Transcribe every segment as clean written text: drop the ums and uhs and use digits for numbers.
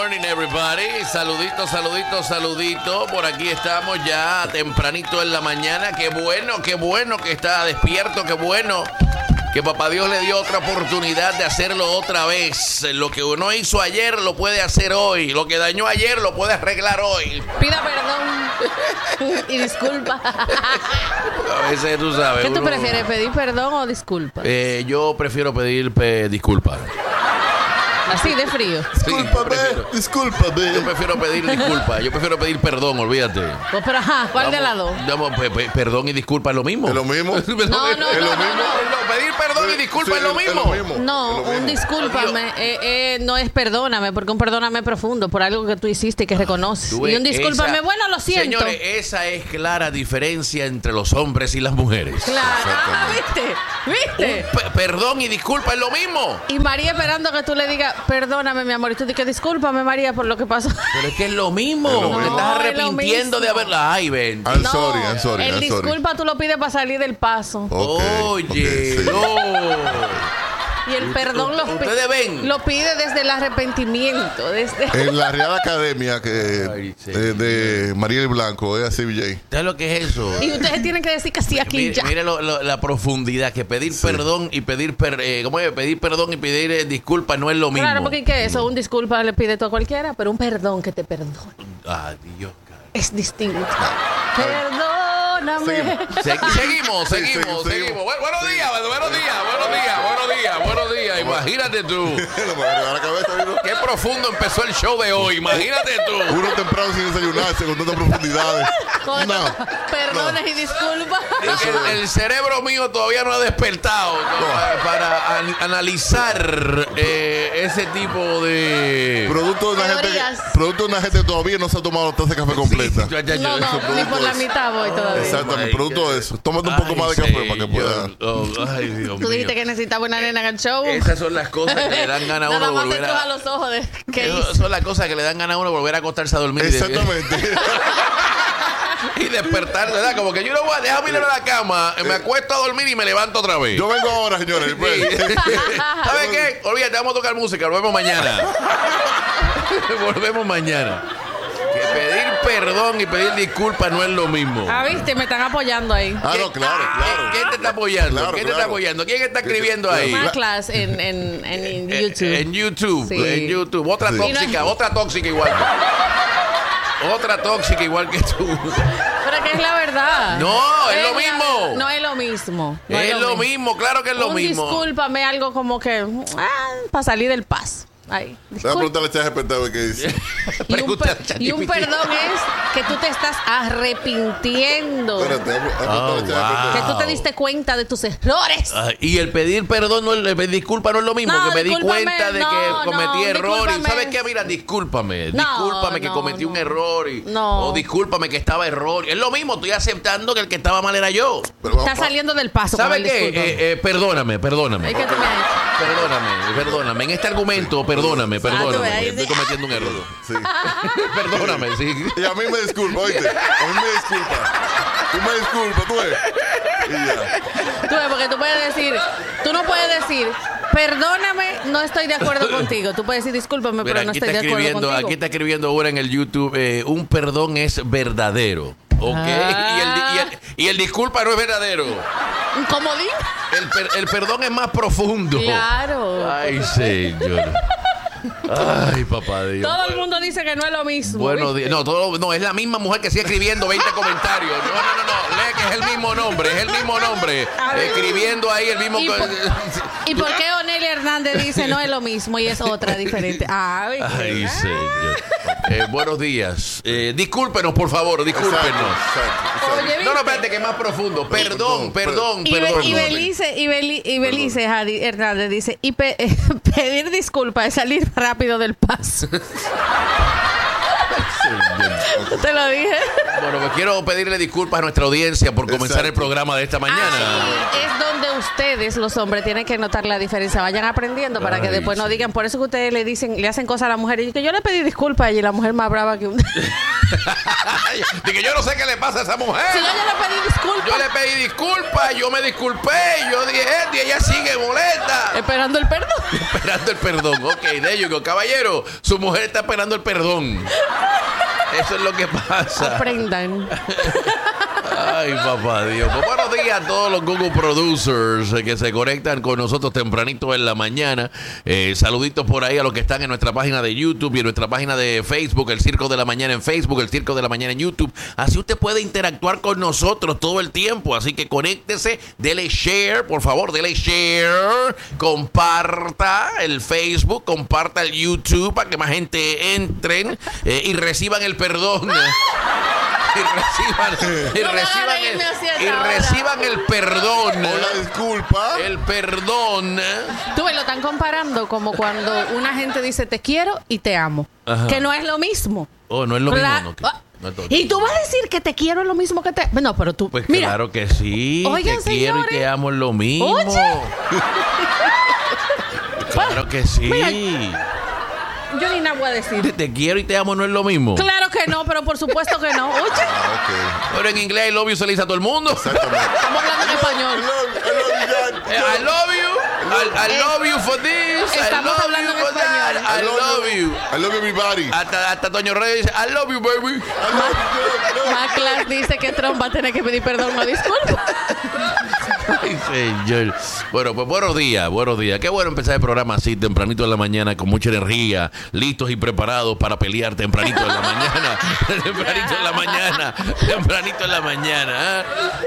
morning, everybody. Saludito, saludito, saludito. Por aquí estamos ya tempranito en la mañana. Qué bueno que está despierto. Qué bueno que papá Dios le dio otra oportunidad de hacerlo otra vez. Lo que uno hizo ayer lo puede hacer hoy. Lo que dañó ayer lo puede arreglar hoy. Pida perdón y disculpa. A veces tú sabes. ¿Qué tú prefieres, pedir perdón o disculpa? Yo prefiero pedir disculpas. Así de frío. Discúlpame. Yo prefiero pedir disculpas. Yo prefiero pedir perdón, olvídate. Pues, pero ajá, ¿cuál de las dos? Perdón y disculpa es lo mismo. ¿Es lo mismo? No, ¿Es lo mismo? Pedir perdón y disculpa es lo mismo. No, un discúlpame no es perdóname, porque un perdóname profundo por algo que tú hiciste y que reconoces. Y un discúlpame, bueno, lo siento. Señores, esa es clara diferencia entre los hombres y las mujeres. Claro, ¿viste? Perdón y disculpa es lo mismo. Y María esperando que tú le digas, perdóname, mi amor, y tú dices, discúlpame, María, por lo que pasó. Pero es que es lo mismo. Te estás arrepintiendo de haberla. Ay, ven. I'm sorry. El disculpa tú lo pides para salir del paso. Oye, sí. no. Y el perdón ustedes ven. lo pide desde el arrepentimiento. En la Real Academia de Mariel Blanco, es así, BJ. ¿Sabes lo que es eso? Y ustedes tienen que decir que sí aquí ya. Mire la profundidad, que pedir perdón y pedir pedir perdón y pedir disculpas no es lo mismo. Claro, porque ¿qué es eso? Un disculpa le pide tú a cualquiera, pero un perdón que te perdone. Dios. Es distinto. Perdóname. Seguimos. Buenos días. Imagínate tú. Qué profundo empezó el show de hoy. Imagínate tú. Uno temprano sin desayunarse con tantas profundidades. Perdones y disculpas. El cerebro mío todavía no ha despertado para analizar ese tipo de producto de una gente que todavía no se ha tomado la taza de café completa. No, ni por la mitad voy todavía. Exactamente, producto de eso. Tómate un poco más de café para que pueda. Ay, Dios mío. Tú dijiste que necesitaba una nena en el show. Esas son las cosas que le dan ganas a uno de volver a los ojos de son las cosas que le dan ganas a uno de volver a acostarse a dormir. Exactamente. Y despertar, ¿verdad? Como que yo no voy a dejar ir a la cama, me acuesto a dormir y me levanto otra vez. Yo vengo ahora, señores. ¿Sabes qué? Olvídate, vamos a tocar música, volvemos mañana. Que pedir perdón y pedir disculpas no es lo mismo. ¿Viste? Me están apoyando ahí. No, claro. ¿Quién te está apoyando? ¿Quién te está apoyando? ¿Quién está escribiendo ahí? Más class en YouTube. En YouTube. Sí. En YouTube. Otra tóxica igual. Otra tóxica igual que tú. Pero que es la verdad. No, es lo mismo. No es lo mismo. Es lo mismo, claro que es lo mismo. Discúlpame, algo como que para salir del paso. Ay, voy a preguntarle a ChatGPT qué dice. Y un perdón es que tú te estás arrepintiendo. Espérate, que tú te diste cuenta de tus errores. Y el pedir perdón, el pedir disculpa no es lo mismo. Que me di cuenta de que cometí error. Y ¿sabes qué? Mira, discúlpame que cometí un error. O discúlpame que estaba error. Es lo mismo, estoy aceptando que el que estaba mal era yo. Está saliendo del paso. ¿Sabes qué? Perdóname. Es que tú me has hecho. Perdóname. En este argumento, perdóname. Estoy cometiendo un error. Sí. Perdóname, sí. Y a mí me disculpa, oíste. A mí me disculpa. Tú me disculpas, tú ves. Y ya. Tú ves, porque tú no puedes decir, perdóname, no estoy de acuerdo contigo. Tú puedes decir, discúlpame, pero no estoy de acuerdo contigo. Aquí está escribiendo ahora en el YouTube, un perdón es verdadero. ¿Ok? Y el disculpa no es verdadero. ¿Un comodín? El perdón es más profundo. Claro. Ay, señor. Ay, papá Dios. Todo el mundo dice que no es lo mismo. Buenos días. No, es la misma mujer que sigue escribiendo 20 comentarios. No. Lee que es el mismo nombre. Escribiendo ahí el mismo. ¿Y por qué Onelia Hernández dice no es lo mismo y es otra diferente? Ay, señor. Buenos días. Discúlpenos, por favor, discúlpenos. Exacto. Oye, no, espérate, que es más profundo. Perdón. Y Belice Hernández dice, pedir disculpas es salir rápido del paso. Te lo dije. Bueno, pues quiero pedirle disculpas a nuestra audiencia por comenzar el programa de esta mañana. Es donde ustedes, los hombres, tienen que notar la diferencia. Vayan aprendiendo para que después no digan. Por eso que ustedes le hacen cosas a la mujer. Y que yo le pedí disculpas y la mujer más brava que un... Dije, yo no sé qué le pasa a esa mujer. Si no, yo le pedí disculpas. Yo le pedí disculpas, yo me disculpé, yo dije, y ella sigue molesta. Esperando el perdón. Esperando el perdón. Ok, de ello, caballero, su mujer está esperando el perdón. Eso es lo que pasa. Aprendan. Ay, papá Dios. Pues buenos días a todos los Google Producers que se conectan con nosotros tempranito en la mañana. Saluditos por ahí a los que están en nuestra página de YouTube y en nuestra página de Facebook, El Circo de la Mañana en Facebook, El Circo de la Mañana en YouTube. Así usted puede interactuar con nosotros todo el tiempo. Así que conéctese, dele share, por favor, dele share. Comparta el Facebook, comparta el YouTube para que más gente entren y reciban el perdón. Y reciban el perdón. O la disculpa. El perdón. Tú me lo están comparando como cuando una gente dice te quiero y te amo. Ajá. Que no es lo mismo. Oh, no es lo mismo. No es y tú vas a decir que te quiero es lo mismo que te... No, pero tú... Pues mira, claro que sí. Oigan, te quiero señores, y te amo es lo mismo. Oye. Claro que sí. Mira, yo ni nada voy a decir. Te quiero y te amo no es lo mismo. Claro que no, pero por supuesto que no. Oye. Okay. Pero en inglés I love you se le dice a todo el mundo. Exactamente. Estamos hablando en español. I love you. I love you for this. Estamos hablando en español. I love you. I love everybody. Hasta Toño Reyes dice, I love you, baby. Maclas dice que Trump va a tener que pedir perdón, no disculpa. Ay, señor. Bueno, pues buenos días. Qué bueno empezar el programa así, tempranito en la mañana, con mucha energía, listos y preparados para pelear tempranito en la mañana. Tempranito en la mañana.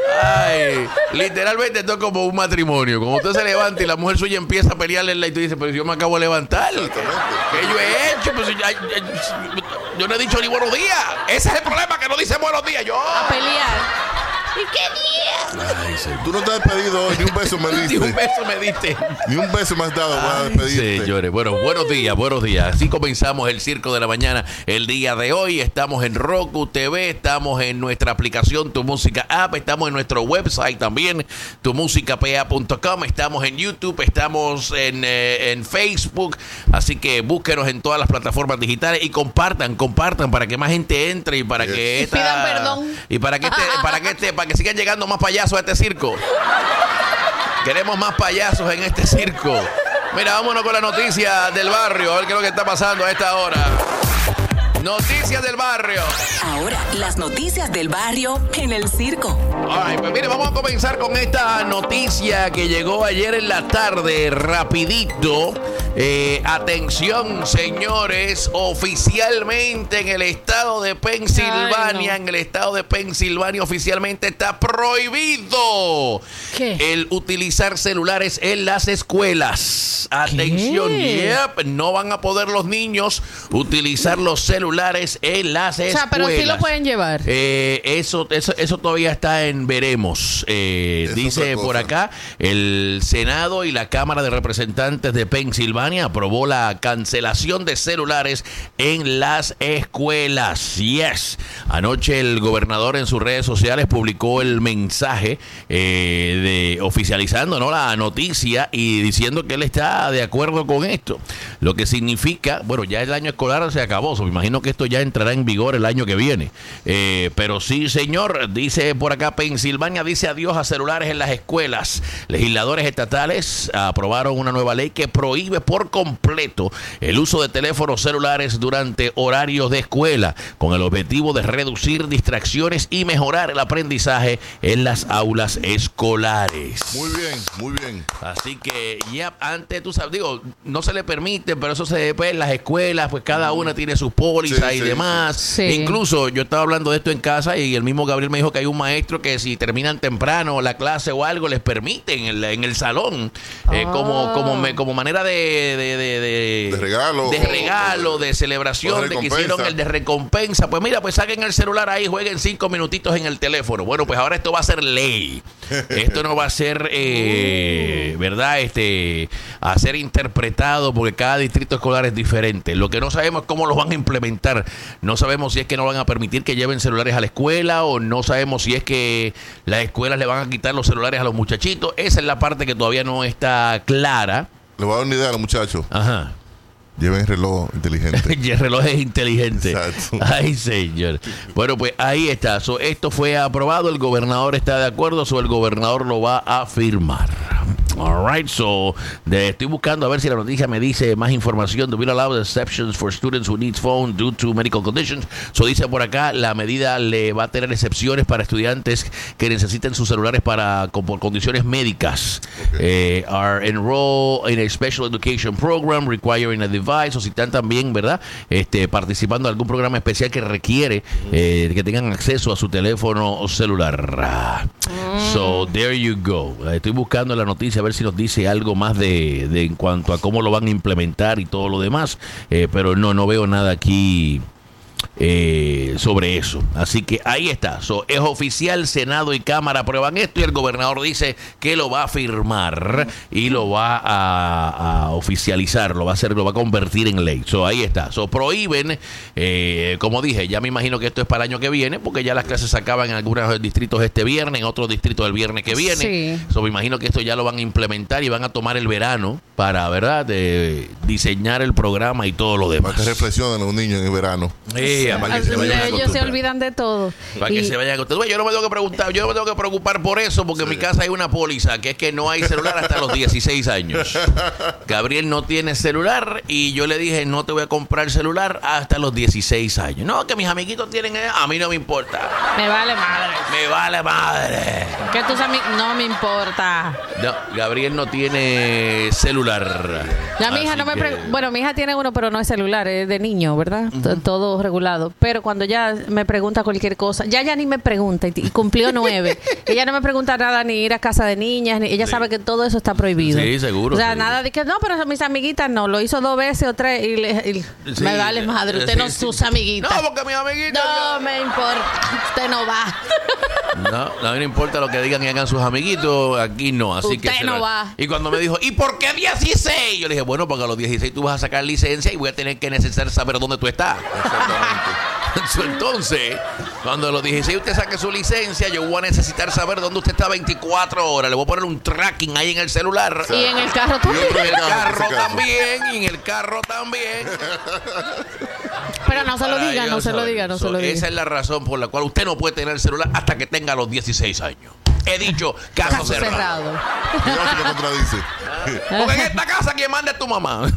Ay, literalmente esto es como un matrimonio. Cuando usted se levanta y la mujer suya empieza a pelearle y tú dices, pero yo me acabo de levantar. ¿Qué yo he hecho? Pues yo no he dicho ni buenos días. Ese es el problema, que no dice buenos días. Yo A pelear. ¿Y qué día? Ay, sí. Tú no te has despedido hoy, ni un beso me diste. Ni un beso me diste. Ni un beso me has dado para despedirte. Señores, bueno, buenos días. Así comenzamos el Circo de la Mañana el día de hoy. Estamos en Roku TV, estamos en nuestra aplicación Tu Música App, estamos en nuestro website también, tumusicapa.com, estamos en YouTube, estamos en Facebook. Así que búsquenos en todas las plataformas digitales y compartan para que más gente entre y para que pidan perdón. Y para que sigan llegando más payasos a este circo. Queremos más payasos en este circo. Mira, vámonos con la noticia del barrio. A ver qué es lo que está pasando a esta hora. Noticias del barrio. Ahora, las noticias del barrio en el circo. Ay, pues mire, vamos a comenzar con esta noticia que llegó ayer en la tarde, rapidito. Atención, señores, oficialmente en el estado de Pensilvania, oficialmente está prohibido el utilizar celulares en las escuelas. Atención, no van a poder los niños utilizar los celulares en las escuelas. O sea, pero sí lo pueden llevar. Eso todavía está en veremos. Dice por acá, el Senado y la Cámara de Representantes de Pensilvania aprobó la cancelación de celulares en las escuelas. Yes. Anoche el gobernador en sus redes sociales publicó el mensaje oficializando, ¿no?, la noticia y diciendo que él está de acuerdo con esto. Lo que significa, bueno, ya el año escolar se acabó. Me imagino que esto ya entrará en vigor el año que viene. Pero sí, señor, dice por acá, Pensilvania dice adiós a celulares en las escuelas. Legisladores estatales aprobaron una nueva ley que prohíbe por completo el uso de teléfonos celulares durante horarios de escuela, con el objetivo de reducir distracciones y mejorar el aprendizaje en las aulas escolares. Muy bien. Así que ya antes, tú sabes, digo, no se le permite, pero eso se ve en las escuelas, pues cada una tiene sus pólizas y demás. Sí. Incluso yo estaba hablando de esto en casa y el mismo Gabriel me dijo que hay un maestro que si terminan temprano la clase o algo, les permiten en el salón, como manera de regalo, de celebración, de que hicieron el de recompensa. Pues mira, pues saquen el celular ahí, jueguen 5 minutitos en el teléfono. Bueno, pues ahora esto va a ser ley. Esto no va a ser, ¿verdad? A ser interpretado, porque cada distrito escolar es diferente. Lo que no sabemos es cómo lo van a implementar. No sabemos si es que no van a permitir que lleven celulares a la escuela, o no sabemos si es que las escuelas le van a quitar los celulares a los muchachitos. Esa es la parte que todavía no está clara. Le voy a dar una idea a los muchachos. Ajá. Lleven reloj inteligente. El reloj es inteligente. Exacto. Ay, señor. Bueno, pues ahí está. Esto fue aprobado. El gobernador está de acuerdo. El gobernador lo va a firmar. All right, estoy buscando a ver si la noticia me dice más información. The bill allows exceptions for students who need phone due to medical conditions. Dice por acá, la medida le va a tener excepciones para estudiantes que necesiten sus celulares por condiciones médicas. Okay. Are enrolled in a special education program requiring a device, o si están también, ¿verdad? Participando en algún programa especial que requiere que tengan acceso a su teléfono celular. So, there you go. Estoy buscando la noticia a ver si nos dice algo más de en cuanto a cómo lo van a implementar y todo lo demás, pero no veo nada aquí sobre eso. Así que ahí está. Es oficial. Senado y Cámara aprueban esto y el gobernador dice que lo va a firmar y lo va a oficializar, lo va a convertir en ley. Ahí está. Prohíben, como dije, ya me imagino que esto es para el año que viene, porque ya las clases se acaban en algunos distritos este viernes, en otros distritos el viernes que viene. Sí. Me imagino que esto ya lo van a implementar y van a tomar el verano para, ¿verdad?, de diseñar el programa y todo lo demás. Para que reflexionen los niños en el verano. Ellos se olvidan de todo. Para que se vayan a acostumbrar. Yo no me tengo que preocupar por eso, porque en mi casa hay una póliza que es que no hay celular hasta los 16 años. Gabriel no tiene celular y yo le dije, no te voy a comprar celular hasta los 16 años. No, que mis amiguitos tienen, a mí no me importa. Me vale madre. Que tus amigos, no me importa. No, Gabriel no tiene celular. Ya mi hija bueno, mi hija tiene uno, pero no es celular, es de niño, ¿verdad? Todo regulado. Pero cuando ya me pregunta cualquier cosa, ya ni me pregunta y cumplió 9. Ella no me pregunta nada, ni ir a casa de niñas, ella sabe que todo eso está prohibido. Sí, seguro. O sea, nada de que no, pero mis amiguitas no, lo hizo 2 veces o 3 y me vale madre, usted no sus amiguitas. No, porque mis amiguitas. No me importa, usted no va. No me importa lo que digan y hagan sus amiguitos, aquí no, así usted que no va. Y cuando me dijo, ¿y por qué 16? Yo le dije, bueno, porque a los 16 tú vas a sacar licencia y voy a tener que necesitar saber dónde tú estás. Entonces, cuando a los 16 usted saque su licencia, yo voy a necesitar saber dónde usted está 24 horas. Le voy a poner un tracking ahí en el celular. Y en el carro también. Y en el carro también. Pero no se lo diga, no se lo diga. Esa es la razón por la cual usted no puede tener el celular hasta que tenga los 16 años. He dicho caso cerrado. Cuidado si lo contradice. Porque en esta casa quien manda es tu mamá.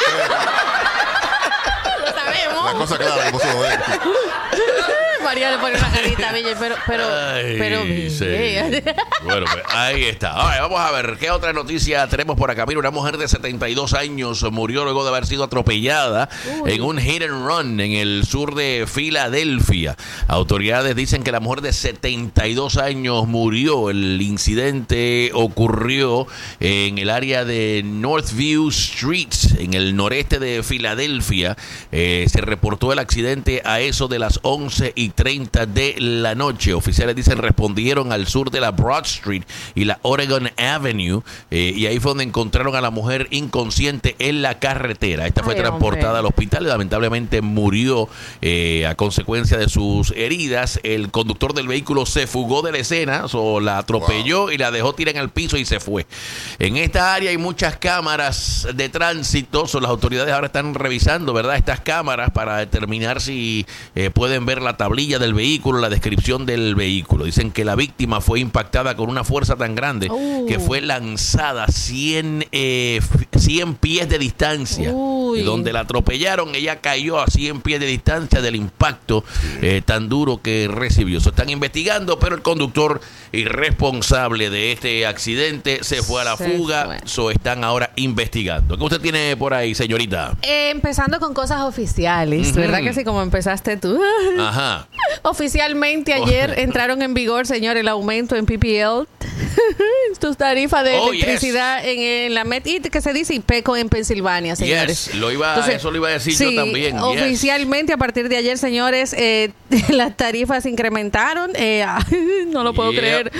Lo sabemos. La cosa clara, como se lo ve. María le pone una carita, pero sí. Bueno, pues ahí está. Ahora, vamos a ver qué otra noticia tenemos por acá. Mira, una mujer de 72 años murió luego de haber sido atropellada en un hit and run en el sur de Filadelfia. Autoridades dicen que la mujer de 72 años murió. El incidente ocurrió en el área de Northview Street, en el noreste de Filadelfia. Se reportó el accidente a eso de las 11:30 de la noche. Oficiales dicen respondieron al sur de la Broad Street y la Oregon Avenue, y ahí fue donde encontraron a la mujer inconsciente en la carretera. Esta fue transportada al hospital y lamentablemente murió a consecuencia de sus heridas. El conductor del vehículo se fugó de la escena, la atropelló y la dejó tirada en el piso y se fue. En esta área hay muchas cámaras de tránsito. Las autoridades ahora están revisando, ¿verdad?, estas cámaras para determinar si pueden ver la tablilla del vehículo, la descripción del vehículo. Dicen que la víctima fue impactada con una fuerza tan grande que fue lanzada 100 pies de distancia. Donde la atropellaron, ella cayó a 100 pies de distancia del impacto tan duro que recibió. Se están investigando, pero el conductor irresponsable de este accidente se fue a la fuga. Están ahora investigando. ¿Qué usted tiene por ahí, señorita? Empezando con cosas oficiales, ¿verdad que sí? Como empezaste tú. Ajá. Oficialmente ayer entraron en vigor, señor, el aumento en PPL. Tus tarifas de electricidad en la MET, que se dice IPECO en Pensilvania, señores. Eso lo iba a decir yo también. Oficialmente, a partir de ayer, señores, las tarifas se incrementaron. No lo puedo creer.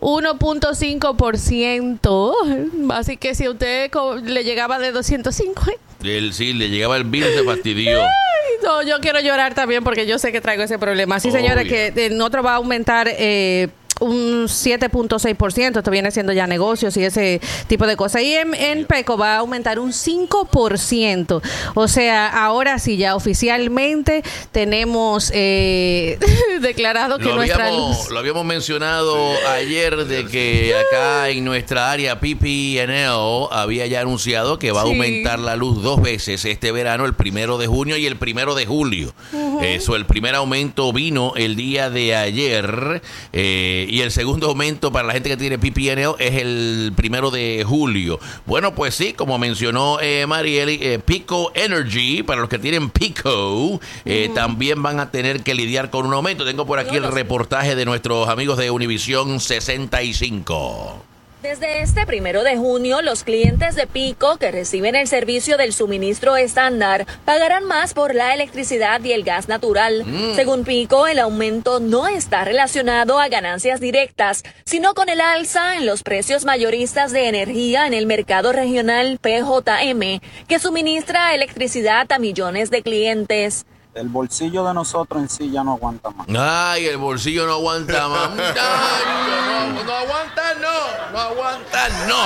1.5%. Así que si a usted le llegaba de 205, sí, le llegaba el bill, se fastidió. No, yo quiero llorar también porque yo sé que traigo ese problema. Sí, señora, que en otro va a aumentar un 7.6%. Esto viene siendo ya negocios y ese tipo de cosas. Y en PECO va a aumentar un 5%. O sea, ahora sí, ya oficialmente tenemos declarado que nuestra luz... Lo habíamos mencionado ayer de que acá en nuestra área PPNL había ya anunciado que va a aumentar la luz 2 veces este verano, el 1 de junio y el 1 de julio. Eso, el primer aumento vino el día de ayer y el segundo aumento para la gente que tiene PPNL es el 1 de julio. Bueno, pues sí, como mencionó Marieli, Pico Energy, para los que tienen Pico, también van a tener que lidiar con un aumento. Tengo por aquí el reportaje de nuestros amigos de Univisión 65. Desde este 1 de junio, los clientes de Pico que reciben el servicio del suministro estándar pagarán más por la electricidad y el gas natural. Según Pico, el aumento no está relacionado a ganancias directas, sino con el alza en los precios mayoristas de energía en el mercado regional PJM, que suministra electricidad a millones de clientes. El bolsillo de nosotros en sí ya no aguanta más. Ay, el bolsillo no aguanta más. No aguanta, no.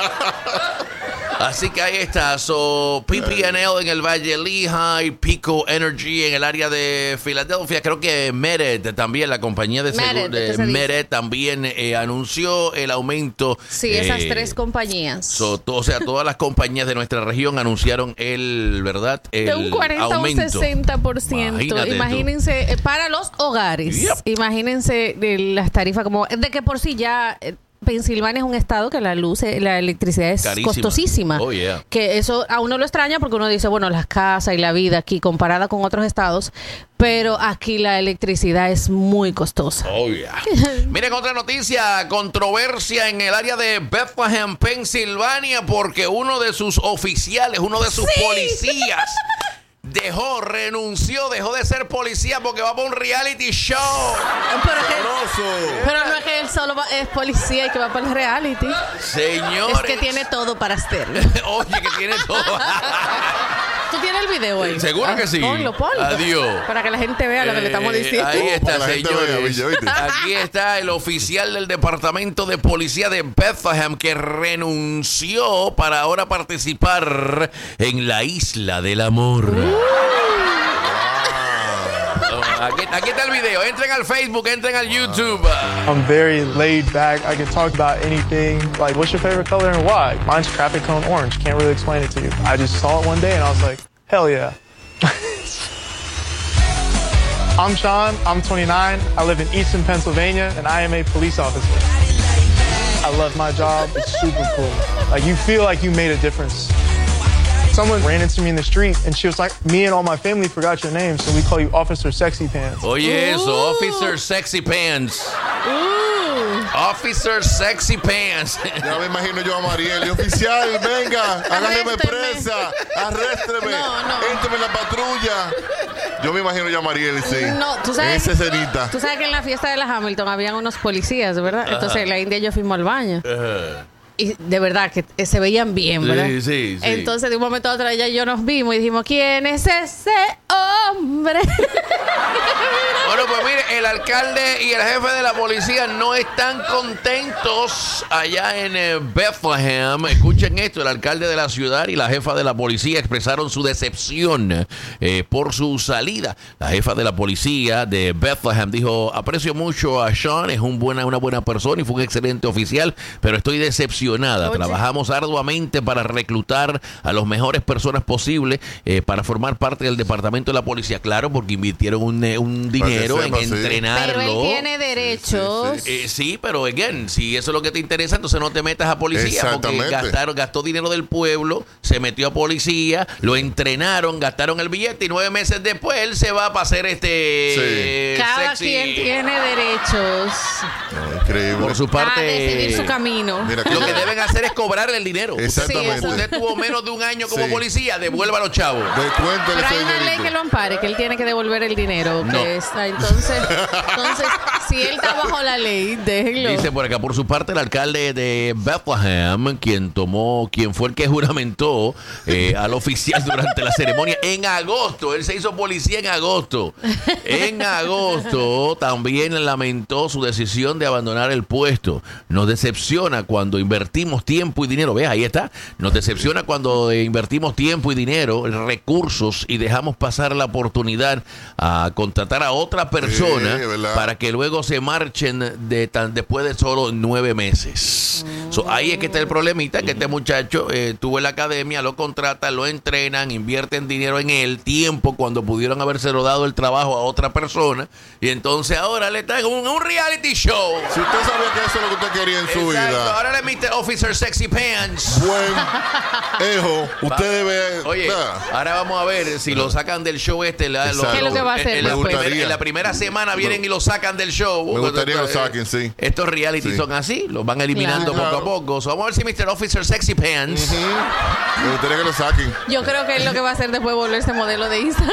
Así que ahí está. PPNL en el Valle Lehigh, Pico Energy en el área de Filadelfia. Creo que Merit también, la compañía de seguro de Merit también anunció el aumento. Sí, esas 3 compañías. O sea, todas las compañías de nuestra región anunciaron ¿verdad? De un 40 a un 60%. Imagínense, para los hogares. Imagínense las tarifas como... De que por sí ya... Pensilvania es un estado que la electricidad es carísima, costosísima. Oh, yeah. Que eso a uno lo extraña porque uno dice, bueno, las casas y la vida aquí comparada con otros estados, pero aquí la electricidad es muy costosa. Oh, yeah. Miren, otra noticia, controversia en el área de Bethlehem, Pensilvania, porque uno de sus oficiales, uno de sus policías... renunció, dejó de ser policía porque va para un reality show. Pero no es que él solo es policía y que va para el reality. Señores. Es que tiene todo para hacerlo. Oye, que tiene todo. ¿Tú tienes el video ahí? Seguro que sí. Ponlo. Adiós. Para que la gente vea lo que le estamos diciendo. Ahí está, señores. Aquí está el oficial del Departamento de Policía de Bethlehem que renunció para ahora participar en la Isla del Amor. Aquí está el video. Entren al Facebook, entren al YouTube. I'm very laid back. I can talk about anything. Like, what's your favorite color and why? Mine's traffic cone orange. Can't really explain it to you. I just saw it one day and I was like, hell yeah. I'm Sean. I'm 29. I live in Easton, Pennsylvania, and I am a police officer. I love my job. It's super cool. Like, you feel like you made a difference. Someone ran into me in the street and she was like, me and all my family forgot your name, so we call you Officer Sexy Pants. Oye, eso, Officer Sexy Pants. Officer Sexy Pants. Ya me imagino yo a Mariel. Oficial, venga, agárreme presa, arréstreme, énteme en la patrulla. Yo me imagino ya a Mariel, sí. No, tú sabes. Esa escenita. Tú sabes que en la fiesta de la Hamilton habían unos policías, ¿verdad? Entonces la India y yo fuimos al baño. Y de verdad que se veían bien, ¿verdad? Sí. Entonces de un momento a otro ella y yo nos vimos y dijimos, ¿quién es ese hombre? Bueno, pues mire, el alcalde y el jefe de la policía no están contentos allá en Bethlehem. Escuchen esto, el alcalde de la ciudad y la jefa de la policía expresaron su decepción por su salida. La jefa de la policía de Bethlehem dijo, aprecio mucho a Sean, es una buena persona y fue un excelente oficial, pero estoy decepcionada. Trabajamos arduamente para reclutar a las mejores personas posibles para formar parte del departamento de la policía. Claro, porque invirtieron un dinero en entrenarlo. Pero él tiene derechos. Sí, pero again, si eso es lo que te interesa, entonces no te metas a policía. Porque gastó dinero del pueblo, se metió a policía, lo entrenaron, gastaron el billete y 9 meses después él se va para hacer Cada quien tiene derechos. Increíble. Por su parte, a decidir su camino. Mira, lo que deben hacer es cobrarle el dinero. Exactamente. Usted tuvo menos de un año como policía, devuelva a los chavos. Pero hay una ley que lo ampara. irregulares que él tiene que devolver el dinero. No. Que está, entonces, si él está bajo la ley, déjenlo. Dice por acá, por su parte, el alcalde de Bethlehem, quien fue el que juramentó al oficial durante la ceremonia en agosto. Él se hizo policía en agosto. En agosto también lamentó su decisión de abandonar el puesto. Nos decepciona cuando invertimos tiempo y dinero. Ve, ahí está. Nos decepciona cuando invertimos tiempo y dinero, recursos, y dejamos pasar la oportunidad a contratar a otra persona para que luego se marchen después de solo 9 meses. Ahí es que está el problemita, que este muchacho tuvo en la academia, lo contratan, lo entrenan, invierten dinero en él, tiempo, cuando pudieron habérselo dado el trabajo a otra persona, y entonces ahora le están un reality show. Si usted sabía que eso es lo que usted quería en su vida. Ahora le mete Officer Sexy Pants. Buen ejo. Usted debe... Oye, ahora vamos a ver si lo sacan del show este. ¿Qué es lo que va a hacer? En la primera semana vienen y lo sacan del show. Me gustaría que lo saquen, sí. Estos reality son así, los van eliminando poco a poco. Vamos a ver si Mr. Officer Sexy Pants. Me gustaría que lo saquen. Yo creo que es lo que va a hacer después volverse modelo de Instagram.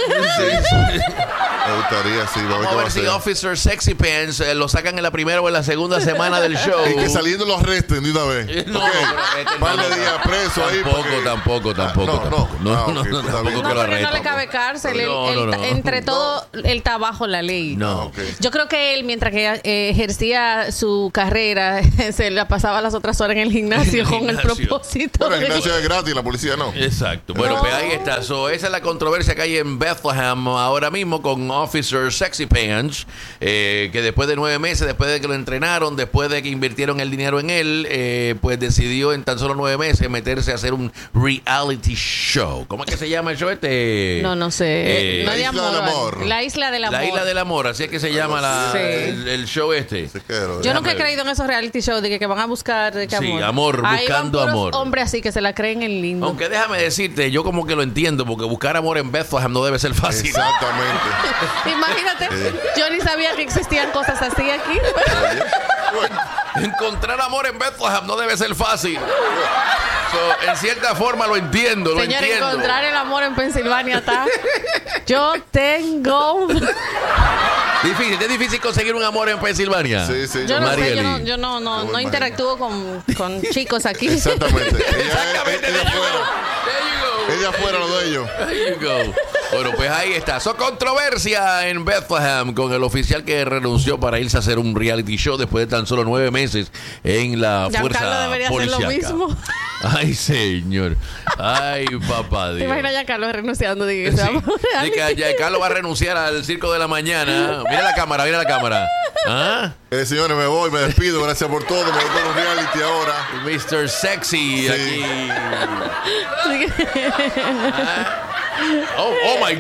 Me gustaría, sí. Vamos a ver si Officer Sexy Pants lo sacan en la primera o en la segunda semana del show. Y que saliendo los arresten de una vez. No, par de días preso ahí. Tampoco. No, que lo arresten. No le cabe cárcel. Entre todo, él está bajo la ley. No. Yo creo que él, mientras que ejercía su carrera, se la pasaba las otras horas en el gimnasio con el propósito. Bueno, el gimnasio es gratis, la policía no. Exacto. Bueno, pues ahí está. Esa es la controversia que hay en Bethlehem ahora mismo con Officer Sexy Pants, que después de 9 meses, después de que lo entrenaron, después de que invirtieron el dinero en él, pues decidió en tan solo 9 meses meterse a hacer un reality show. ¿Cómo es que se llama el show este? No sé. La Isla del Amor. La Isla del Amor. La Isla del Amor, así es que se llama el show este. Yo nunca he creído en esos reality shows de que van a buscar amor, buscando amor. Hombres así que se la creen en lindo. Aunque déjame decirte, yo como que lo entiendo, porque buscar amor en Bethlehem no debe ser fácil. Exactamente. Imagínate, yo ni sabía que existían cosas así aquí. Encontrar amor en Bethlehem no debe ser fácil. En cierta forma lo entiendo. Señor, encontrar el amor en Pensilvania está. Yo tengo... ¿Es difícil conseguir un amor en Pensilvania? Sí. Yo no sé, yo no interactúo con chicos aquí. Exactamente. There Ella fuera lo de ellos. There you go. Bueno, pues ahí está. Controversia en Bethlehem con el oficial que renunció para irse a hacer un reality show después de tan solo 9 meses en la fuerza policiaca. Hacer lo mismo. Ay, señor. Ay, papá Dios. ¿Te imaginas ya Carlos renunciando? Que ya Carlos va a renunciar al Circo de la Mañana. Mira la cámara. ¿Ah? Señores, me voy, me despido. Gracias por todo. Me voy por un reality ahora. Mr. Sexy aquí. Oh my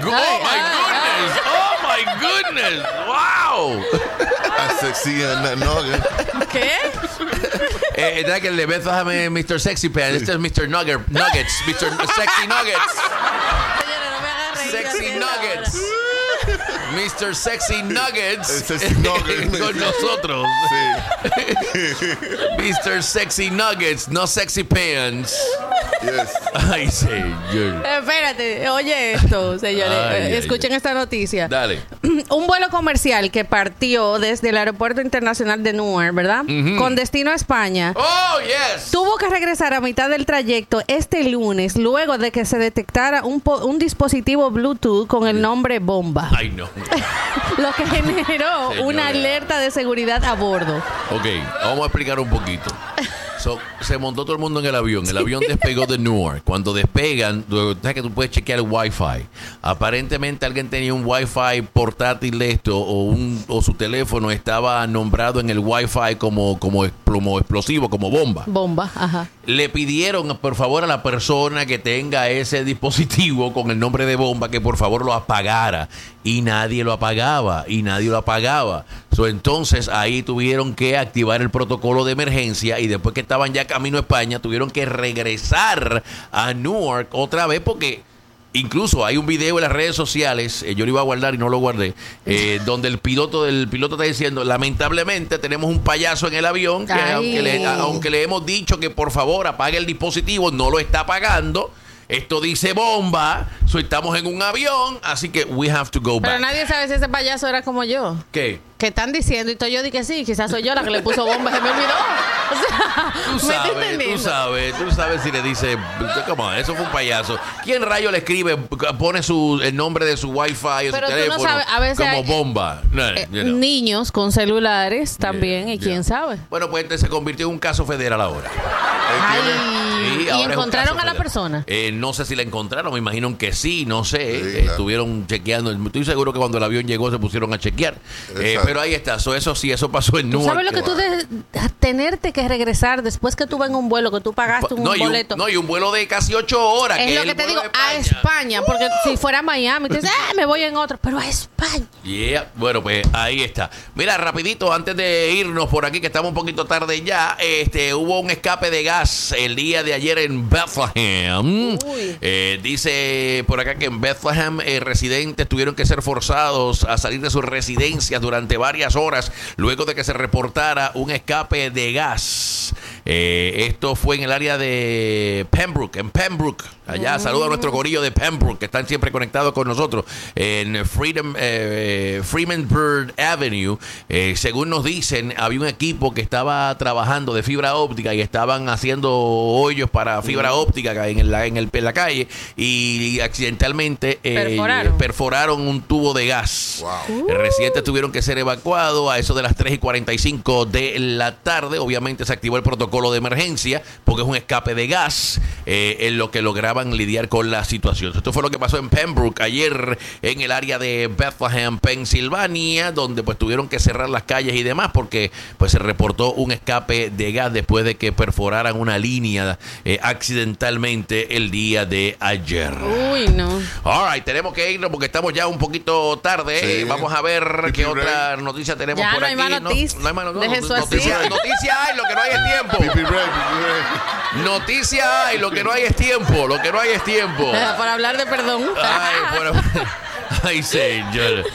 goodness. Wow. Sexy Nugget. ¿Qué? Es que el de Bethlehem es Mr. Sexy Pants. Este es Mr. Nuggets. Mr. Sexy Nuggets. Señora, no me agarre. Sexy Nuggets. Mr. Sexy Nuggets. Sexy Nuggets. Con nosotros. Sí. Mr. Sexy Nuggets, no Sexy Pants. Yes. Ay, señor. Espérate, oye esto, señores. Escuchen esta noticia. Dale. Un vuelo comercial que partió desde el Aeropuerto Internacional de Newark, ¿verdad? Con destino a España. Oh, yes. Tuvo que regresar a mitad del trayecto este lunes, luego de que se detectara un dispositivo Bluetooth con el nombre bomba. Ay, no. Lo que generó una alerta de seguridad a bordo. Ok, vamos a explicar un poquito. Se montó todo el mundo en el avión. El avión despegó de Newark. Cuando despegan, sabes que tú puedes chequear el Wi-Fi. Aparentemente alguien tenía un Wi-Fi portátil de esto o su teléfono estaba nombrado en el Wi-Fi como explosivo, como bomba. Bomba, ajá. Le pidieron, por favor, a la persona que tenga ese dispositivo con el nombre de bomba que por favor lo apagara. Y nadie lo apagaba. Entonces ahí tuvieron que activar el protocolo de emergencia y después que estaban ya camino a España tuvieron que regresar a Newark otra vez porque incluso hay un video en las redes sociales, yo lo iba a guardar y no lo guardé, donde el piloto está diciendo, lamentablemente tenemos un payaso en el avión que aunque le hemos dicho que por favor apague el dispositivo, no lo está apagando. esto dice bomba, estamos en un avión, así que we have to go back. Pero nadie sabe si ese payaso era como yo. ¿Qué? Que están diciendo, y todo yo dije sí, quizás soy yo la que le puso bomba, se me olvidó. O sea, tú sabes si le dice, ¿cómo? Eso fue un payaso. ¿Quién rayo le escribe, pone el nombre de su wifi o pero su teléfono no sabes, a veces como hay, bomba? Niños con celulares también, y quién sabe. Bueno, pues se convirtió en un caso federal ahora. Ay, ¿y encontraron a la persona? No sé si la encontraron, me imagino que sí, no sé. Sí, claro. Estuvieron chequeando. Estoy seguro que cuando el avión llegó se pusieron a chequear. Pero ahí está, eso sí, eso pasó en Newark. ¿Sabes lo que tú tenerte que regresar después que tú vas en un vuelo, que tú pagaste un boleto? Y un vuelo de casi 8 horas. Es lo que te digo, a España, porque si fuera a Miami, te dices, me voy en otro, pero a España. Yeah. Bueno, pues ahí está. Mira, rapidito, antes de irnos por aquí, que estamos un poquito tarde ya, hubo un escape de gas el día de ayer en Bethlehem. Dice por acá que en Bethlehem residentes tuvieron que ser forzados a salir de sus residencias durante varias horas luego de que se reportara un escape de gas. Esto fue en el área de Pembroke, en Pembroke. Allá, saludo a nuestro corillo de Pembroke, que están siempre conectados con nosotros, en Freemanbird Avenue. Según nos dicen, había un equipo que estaba trabajando de fibra óptica y estaban haciendo hoyos para fibra óptica en la calle y accidentalmente perforaron un tubo de gas. Wow. Residentes tuvieron que ser evacuados a eso de las 3:45 de la tarde. Obviamente se activó el protocolo de emergencia porque es un escape de gas, en lo que lograban lidiar con la situación. Esto fue lo que pasó en Pembroke ayer en el área de Bethlehem, Pensilvania, donde pues tuvieron que cerrar las calles y demás porque pues se reportó un escape de gas después de que perforaran una línea accidentalmente el día de ayer. Uy, no. All right, tenemos que irnos porque estamos ya un poquito tarde. Sí. Vamos a ver qué otra noticia tenemos ya por no aquí. hay más noticias. No hay más Noticia hay, lo que no hay es tiempo. Pipi break. Noticia hay, lo que no hay es tiempo. Lo que no hay es tiempo. Para hablar de perdón. Ay, señor.